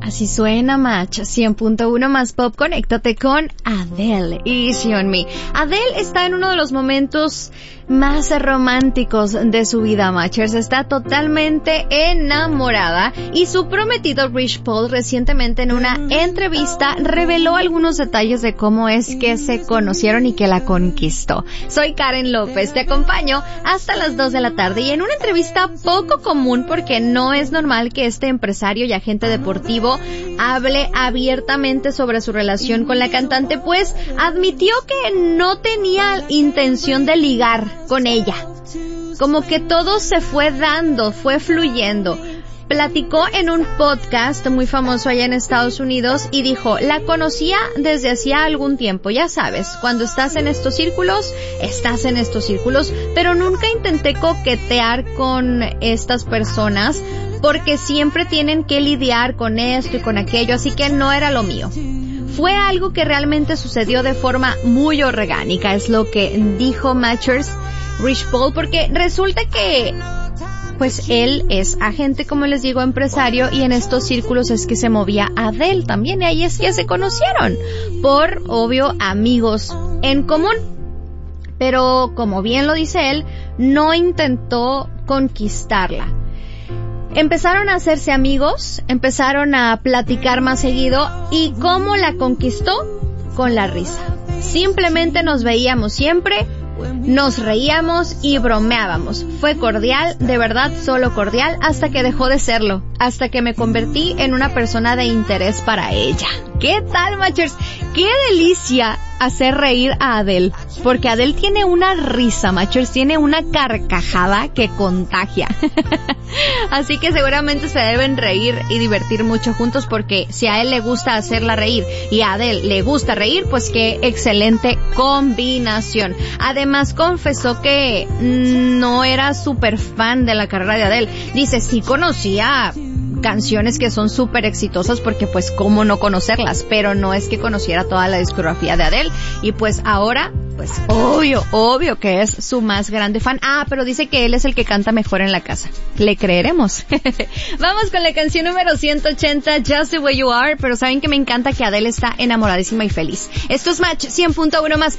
Así suena Match 100.1 más pop. Conéctate con Adele, Easy on Me. Adele está en uno de los momentos más románticos de su vida, Matchers. Está totalmente enamorada y su prometido Rich Paul recientemente en una entrevista reveló algunos detalles de cómo es que se conocieron y que la conquistó. Soy Karen López, te acompaño hasta las 2 de la tarde y en una entrevista poco común porque no es normal que este empresario y agente deportivo hable abiertamente sobre su relación con la cantante, pues admitió que no tenía intención de ligar con ella. Como que todo se fue dando, fue fluyendo. Platicó en un podcast muy famoso allá en Estados Unidos y dijo, la conocía desde hacía algún tiempo, ya sabes, cuando estás en estos círculos, pero nunca intenté coquetear con estas personas porque siempre tienen que lidiar con esto y con aquello, así que no era lo mío. Fue algo que realmente sucedió de forma muy orgánica, es lo que dijo Matchers Rich Paul, porque resulta que pues él es agente, como les digo, empresario, y en estos círculos es que se movía Adele también, y ahí es que se conocieron, por obvio amigos en común. Pero como bien lo dice él, no intentó conquistarla. Empezaron a hacerse amigos, empezaron a platicar más seguido, y ¿cómo la conquistó? Con la risa. Simplemente nos veíamos siempre, nos reíamos y bromeábamos. Fue cordial, de verdad solo cordial, hasta que dejó de serlo, hasta que me convertí en una persona de interés para ella. ¿Qué tal, Matchers? ¡Qué delicia hacer reír a Adele! Porque Adele tiene una risa, Matchers, tiene una carcajada que contagia. Así que seguramente se deben reír y divertir mucho juntos, porque si a él le gusta hacerla reír y a Adele le gusta reír, pues qué excelente combinación. Además confesó que no era súper fan de la carrera de Adele. Dice, sí conocía canciones que son súper exitosas porque pues cómo no conocerlas, pero no es que conociera toda la discografía de Adele, y pues ahora pues obvio que es su más grande fan. Pero dice que él es el que canta mejor en la casa. ¿Le creeremos? Vamos con la canción número 180, Just the Way You Are, pero saben que me encanta que Adele está enamoradísima y feliz. Esto es Match 100.1 más